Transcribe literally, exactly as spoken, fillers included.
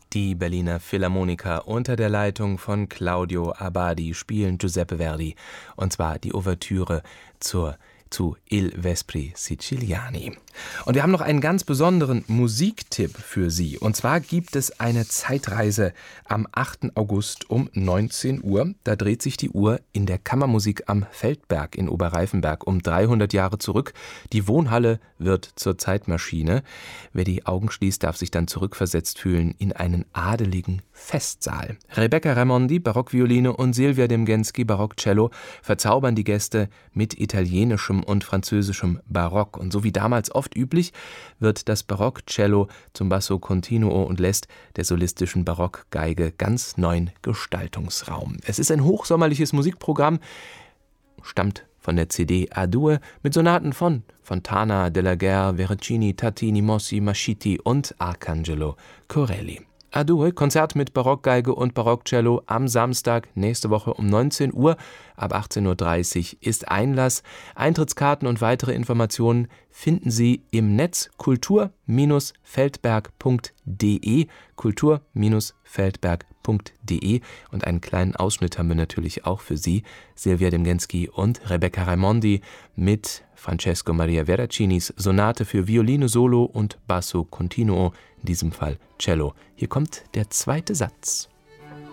Die Berliner Philharmoniker unter der Leitung von Claudio Abbadi spielen Giuseppe Verdi, und zwar die Ouvertüre zur zu Il Vespri Siciliani. Und wir haben noch einen ganz besonderen Musiktipp für Sie. Und zwar gibt es eine Zeitreise am achten August um neunzehn Uhr. Da dreht sich die Uhr in der Kammermusik am Feldberg in Oberreifenberg um dreihundert Jahre zurück. Die Wohnhalle wird zur Zeitmaschine. Wer die Augen schließt, darf sich dann zurückversetzt fühlen in einen adeligen Festsaal. Rebecca Raimondi, Barockvioline, und Silvia Demgenski, Barockcello, verzaubern die Gäste mit italienischem und französischem Barock. Und so wie damals oft üblich, wird das Barockcello zum Basso Continuo und lässt der solistischen Barockgeige ganz neuen Gestaltungsraum. Es ist ein hochsommerliches Musikprogramm, stammt von der C D A Due mit Sonaten von Fontana, De la Guerre, Veracini, Tartini, Mossi, Mascitti und Arcangelo Corelli. A Due, Konzert mit Barockgeige und Barockcello am Samstag, nächste Woche um neunzehn Uhr. Ab achtzehn Uhr dreißig ist Einlass. Eintrittskarten und weitere Informationen finden Sie im Netz kultur feldberg punkt de, kultur feldberg punkt de, und einen kleinen Ausschnitt haben wir natürlich auch für Sie. Silvia Demgenski und Rebecca Raimondi mit Francesco Maria Verracinis Sonate für Violine Solo und Basso Continuo, in diesem Fall Cello. Hier kommt der zweite Satz.